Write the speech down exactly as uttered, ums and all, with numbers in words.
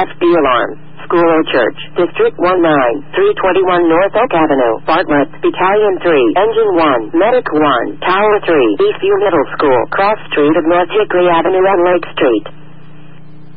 F B alarm. School or church. District one nine, three twenty-one North Oak Avenue. Bartlett. Battalion three. Engine one. Medic one. Tower three. Eastview Middle School. Cross Street of North Hickory Avenue and Lake Street.